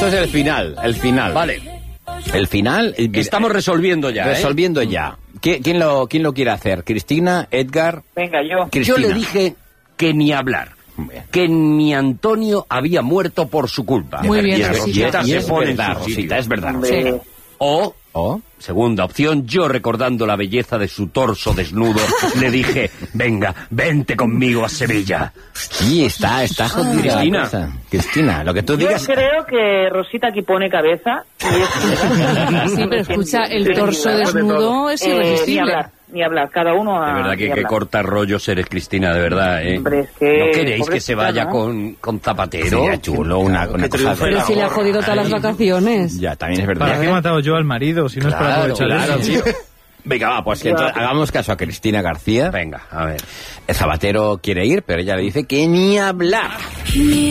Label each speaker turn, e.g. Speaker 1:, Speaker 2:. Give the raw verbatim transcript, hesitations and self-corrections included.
Speaker 1: Esto es el final, el final.
Speaker 2: Vale.
Speaker 1: El final...
Speaker 2: Estamos resolviendo ya,
Speaker 1: Resolviendo
Speaker 2: ¿eh?
Speaker 1: ya. ¿Quién lo, ¿Quién lo quiere hacer? ¿Cristina? ¿Edgar?
Speaker 3: Venga, yo.
Speaker 2: Yo le dije que ni hablar. Que ni Antonio había muerto por su culpa.
Speaker 4: Muy bien,
Speaker 2: y
Speaker 4: Rosita.
Speaker 2: Rosita
Speaker 1: Y
Speaker 2: se
Speaker 1: es
Speaker 2: pone en
Speaker 1: verdad,
Speaker 2: su sitio.
Speaker 1: Rosita, es verdad.
Speaker 3: Hombre,
Speaker 2: O...
Speaker 1: ¿Oh?
Speaker 2: Segunda opción, yo recordando la belleza de su torso desnudo, le dije, venga, vente conmigo a Sevilla.
Speaker 1: Sí, está, está jodida.
Speaker 2: Cristina.
Speaker 1: la cosa. Cristina, lo que tú
Speaker 3: yo
Speaker 1: digas...
Speaker 3: creo que Rosita aquí pone cabeza. Y es...
Speaker 4: Sí, pero escucha, el torso desnudo es
Speaker 3: Eh, ni
Speaker 4: irresistible.
Speaker 3: hablar, ni hablar. Cada uno a...
Speaker 2: De verdad que,
Speaker 3: ni
Speaker 2: que
Speaker 3: hablar.
Speaker 2: corta rollos eres, Cristina, de verdad, ¿eh?
Speaker 3: Hombre, es que-
Speaker 2: ¿No queréis que
Speaker 3: pobrecita,
Speaker 2: se vaya
Speaker 3: ¿no?
Speaker 2: con, con Zapatero?
Speaker 1: Sería chulo, una, una cosa...
Speaker 4: Pero si le ha jodido todas las vacaciones.
Speaker 1: Ya, también es
Speaker 5: ¿Para
Speaker 1: verdad.
Speaker 5: qué he matado yo al marido si no es para
Speaker 2: Claro,
Speaker 5: aprovechar
Speaker 2: claro,
Speaker 5: eso?
Speaker 2: tío.
Speaker 1: Venga, va, pues que entonces hagamos caso a Cristina García.
Speaker 2: Venga, a ver.
Speaker 1: El Zapatero quiere ir, pero ella le dice que ni hablar.